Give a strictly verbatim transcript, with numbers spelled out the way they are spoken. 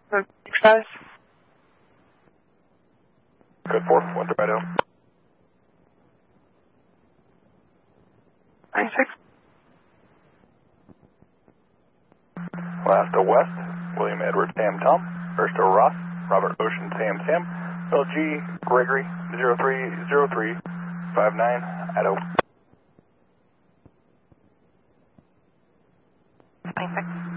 Status? Code four, one three Idaho. ninety-six. Last to West, William Edward Sam Tom. First to Ross, Robert Ocean Sam Sam. L G Gregory zero three zero three five nine Idaho. ninety-six.